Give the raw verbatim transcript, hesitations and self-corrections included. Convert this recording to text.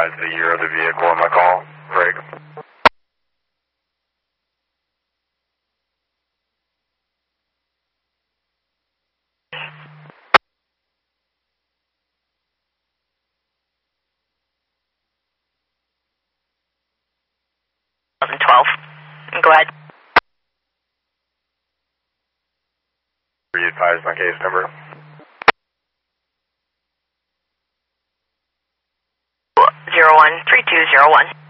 advise the year of the vehicle on my call, Craig. eleven twelve. Go ahead. Re-advise my case number. Zero one three two zero one.